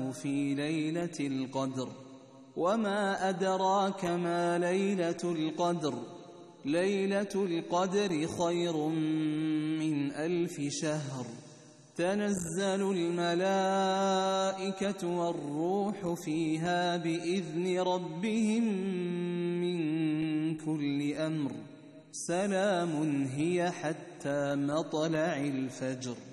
في ليلة القدر. وما أدراك ما ليلة القدر؟ ليلة القدر خير من 1000 شهر. تنزل الملائكة والروح فيها بإذن ربهم من كل أمر. سلام هي حتى مطلع الفجر.